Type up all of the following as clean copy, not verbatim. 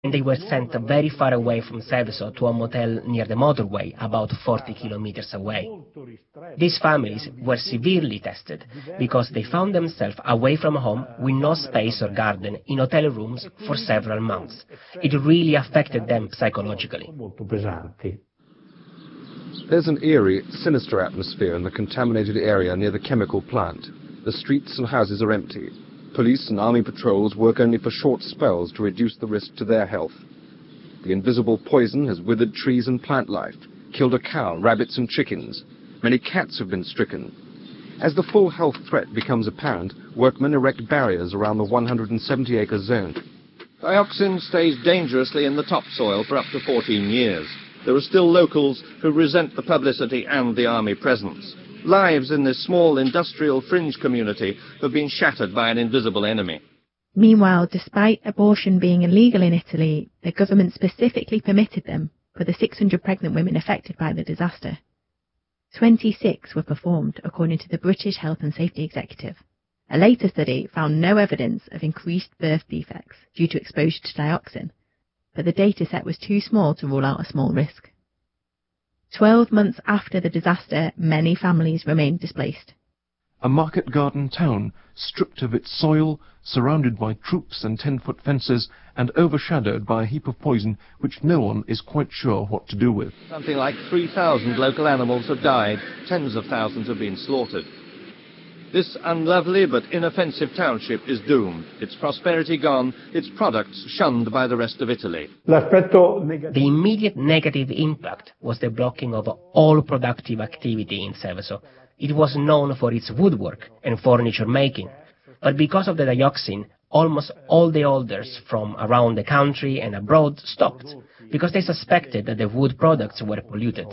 and they were sent very far away from Seveso to a motel near the motorway, about 40 kilometers away. These families were severely tested because they found themselves away from home with no space or garden in hotel rooms for several months. It really affected them psychologically. There's an eerie, sinister atmosphere in the contaminated area near the chemical plant. The streets and houses are empty. Police and army patrols work only for short spells to reduce the risk to their health. The invisible poison has withered trees and plant life, killed a cow, rabbits and chickens. Many cats have been stricken. As the full health threat becomes apparent, workmen erect barriers around the 170-acre zone. Dioxin stays dangerously in the topsoil for up to 14 years. There are still locals who resent the publicity and the army presence. Lives in this small industrial fringe community have been shattered by an invisible enemy. Meanwhile, despite abortion being illegal in Italy, the government specifically permitted them for the 600 pregnant women affected by the disaster. 26 were performed, according to the British Health and Safety Executive. A later study found no evidence of increased birth defects due to exposure to dioxin, but the data set was too small to rule out a small risk. 12 months after the disaster, many families remained displaced. A market garden town, stripped of its soil, surrounded by troops and 10-foot fences, and overshadowed by a heap of poison which no one is quite sure what to do with. Something like 3,000 local animals have died, tens of thousands have been slaughtered. This unlovely but inoffensive township is doomed, its prosperity gone, its products shunned by the rest of Italy. The immediate negative impact was the blocking of all productive activity in Seveso. It was known for its woodwork and furniture making, but because of the dioxin, almost all the orders from around the country and abroad stopped, because they suspected that the wood products were polluted.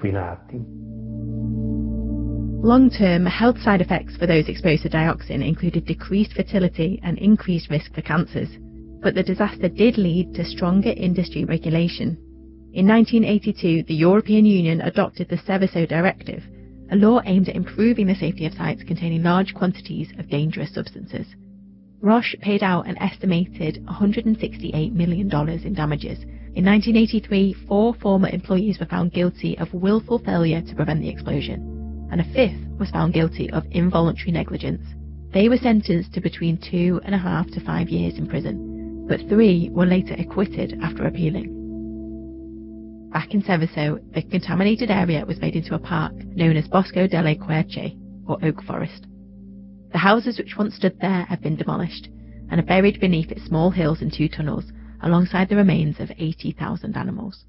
Long-term health side effects for those exposed to dioxin included decreased fertility and increased risk for cancers, but the disaster did lead to stronger industry regulation. In 1982, the European Union adopted the Seveso Directive, a law aimed at improving the safety of sites containing large quantities of dangerous substances. Roche paid out an estimated $168 million in damages. In 1983, 4 former employees were found guilty of willful failure to prevent the explosion, and a 5th was found guilty of involuntary negligence. They were sentenced to between 2.5 to 5 years in prison, but 3 were later acquitted after appealing. Back in Seveso, the contaminated area was made into a park known as Bosco delle Querce, or Oak Forest. The houses which once stood there have been demolished and are buried beneath its small hills and 2 tunnels, alongside the remains of 80,000 animals.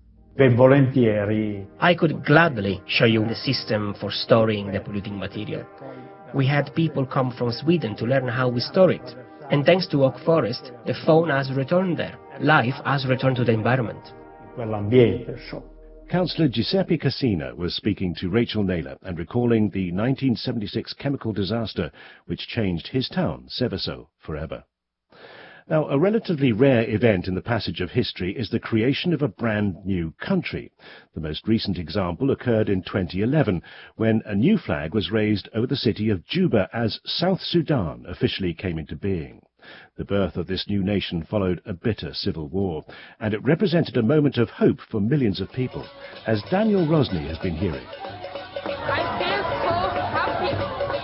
I could gladly show you the system for storing the polluting material. We had people come from Sweden to learn how we store it, and thanks to Oak Forest, the fauna has returned there. Life has returned to the environment. Councillor Giuseppe Cassina was speaking to Rachel Naylor and recalling the 1976 chemical disaster which changed his town, Seveso, forever. Now, a relatively rare event in the passage of history is the creation of a brand new country. The most recent example occurred in 2011, when a new flag was raised over the city of Juba as South Sudan officially came into being. The birth of this new nation followed a bitter civil war, and it represented a moment of hope for millions of people, as Daniel Rosny has been hearing. I feel so happy.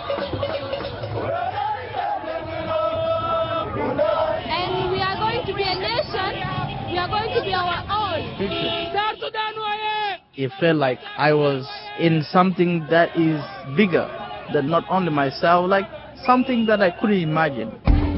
And we are going to be a nation. We are going to be our own. South Sudan. It felt like I was in something that is bigger than not only myself, like something that I couldn't imagine.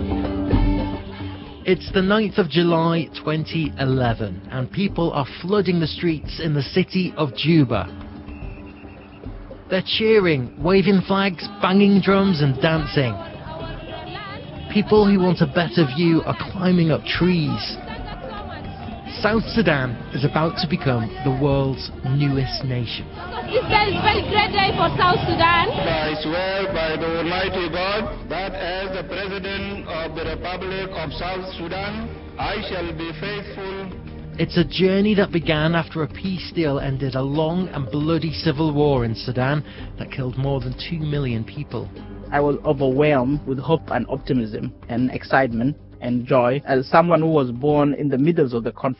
It's the 9th of July 2011 and people are flooding the streets in the city of Juba. They're cheering, waving flags, banging drums and dancing. People who want a better view are climbing up trees. South Sudan is about to become the world's newest nation. This day is a very great day for South Sudan. I swear by the Almighty God that as the President of the Republic of South Sudan, I shall be faithful. It's a journey that began after a peace deal ended a long and bloody civil war in Sudan that killed more than 2 million people. I was overwhelmed with hope and optimism and excitement and joy as someone who was born in the middle of the conflict.